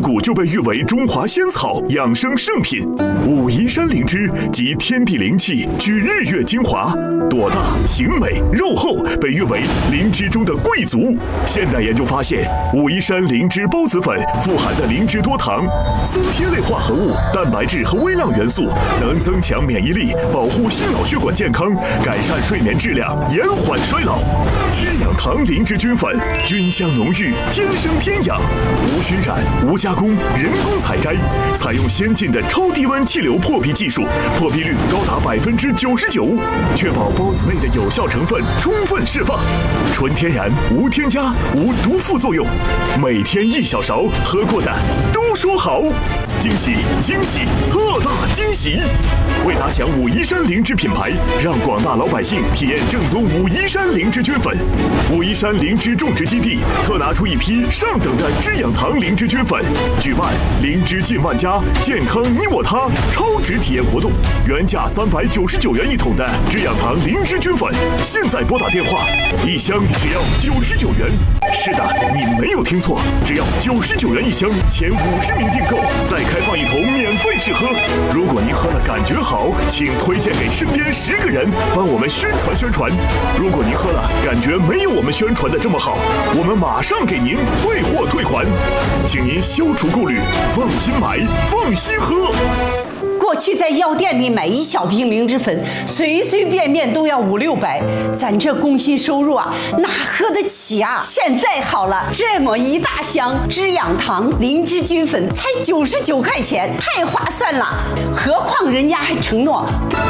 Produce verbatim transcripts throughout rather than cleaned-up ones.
古就被誉为中华仙草、养生圣品。武夷山灵芝集天地灵气，聚日月精华，朵大、形美、肉厚，被誉为灵芝中的贵族。现代研究发现，武夷山灵芝孢子粉富含的灵芝多糖、三萜类化合物、蛋白质和微量元素，能增强免疫力，保护心脑血管健康，改善睡眠质量，延缓衰老。滋养堂灵芝菌粉，菌香浓郁，天生天养，无熏染、无加工，人工采摘，采用先进的超低温气流破壁技术，破壁率高达百分之九十九，确保孢子内的有效成分充分释放，纯天然，无添加，无毒副作用。每天一小勺，喝过的都说好。惊喜惊喜特大惊喜！为打响武夷山灵芝品牌，让广大老百姓体验正宗武夷山灵芝菌粉。武夷山灵芝种植基地特拿出一批上等的滋养堂灵芝菌粉，举办灵芝进万家，健康你我他超值体验活动，原价三百九十九元一桶的滋养堂灵芝菌粉，现在拨打电话，一箱只要九十九元。是的，你没有听错，只要九十九元一箱，前五十名订购再开放一桶免费试喝。如果您喝了感觉好，请推荐给身边十个人，帮我们宣传宣传。如果您喝了感觉没有我们宣传的这么好，我们马上给您退货退款，请您消除顾虑，放心买，放心喝。 过去在药店里买一小瓶灵芝粉，随随便便都要五六百，咱这工薪收入啊，哪喝得起啊？现在好了，这么一大箱滋养堂灵芝菌粉才九十九块钱，太划算了。何况人家还承诺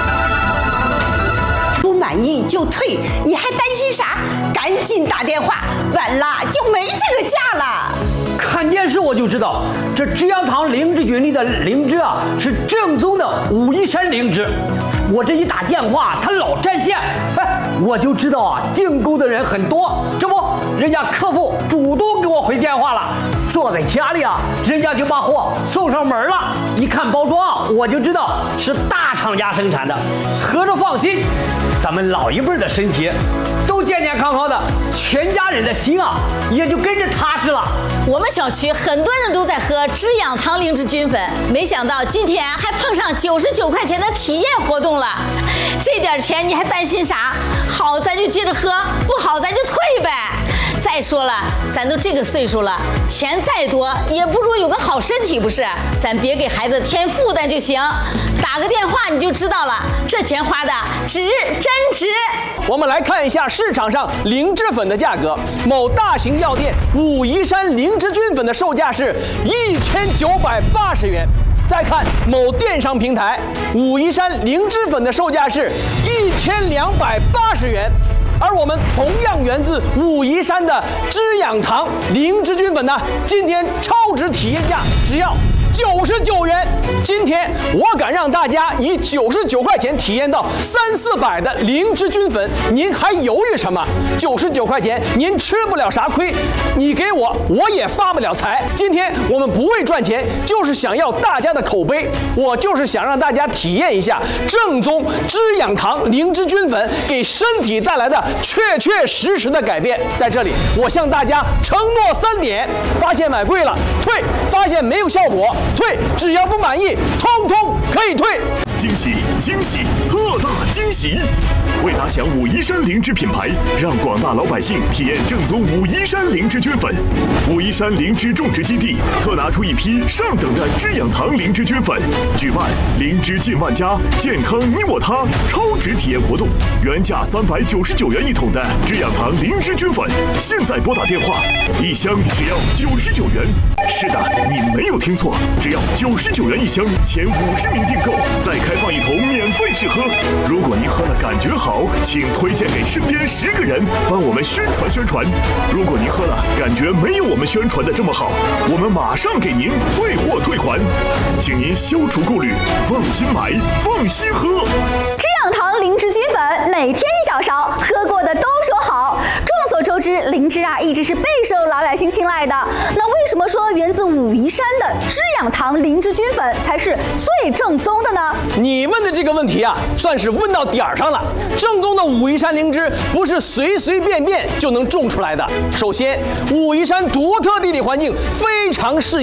不满意就退，你还担心啥？赶紧打电话，晚了就没这个价了。 看电视我就知道，这滋养堂灵芝菌里的灵芝啊，是正宗的武夷山灵芝。我这一打电话，他老占线，哎，我就知道啊，订购的人很多。这不，人家客服主动给我回电话了，坐在家里啊，人家就把货送上门了。一看包装，我就知道是大厂家生产的，合着放心，咱们老一辈的身体都健健康康的，全家人的心啊也就跟着踏实了。 我们小区很多人都在喝滋养堂灵芝菌粉，没想到今天还碰上九十九块钱的体验活动了。这点钱你还担心啥？好咱就接着喝，不好咱就退呗。再说了，咱都这个岁数了，钱再多也不如有个好身体，不是？咱别给孩子添负担就行。打个电话你就知道了，这钱花的值，真值。 我们来看一下市场上灵芝粉的价格，某大型药店武夷山灵芝菌粉的售价是一千九百八十元。再看某电商平台，武夷山灵芝粉的售价是一千两百八十元。而我们同样源自武夷山的滋养堂灵芝菌粉呢，今天超值体验价只要九十九元。今天我敢让大家以九十九块钱体验到三四百的灵芝菌粉，您还犹豫什么？九十九块钱您吃不了啥亏，你给我我也发不了财。今天我们不为赚钱，就是想要大家的口碑，我就是想让大家体验一下正宗滋养堂灵芝菌粉给身体带来的确确实实的改变。在这里我向大家承诺三点：发现买贵了退，发现没有效果退，只要不满意通通可以退。 惊喜惊喜特大惊喜！为打响武夷山灵芝品牌，让广大老百姓体验正宗武夷山灵芝菌粉，武夷山灵芝种植基地特拿出一批上等的滋养堂灵芝菌粉，举办灵芝进万家，健康你我他超值体验活动，原价三百九十九元一桶的滋养堂灵芝菌粉，现在拨打电话，一箱只要九十九元。是的，你没有听错，只要九十九元一箱，前五十名订购再开放一桶免费试喝。如果您喝了感觉好，请推荐给身边十个人，帮我们宣传宣传。如果您喝了感觉没有我们宣传的这么好，我们马上给您退货退款，请您消除顾虑，放心买，放心喝。 滋养堂灵芝菌粉，每天一小勺，喝过的都说好。众所周知，灵芝啊一直是备受老百姓青睐的。那为什么说源自武夷山的滋养堂灵芝菌粉才是最正宗的呢？ 你问的这个问题啊，算是问到点儿上了。正宗的武夷山灵芝不是随随便便就能种出来的。首先，武夷山独特地理环境非常适宜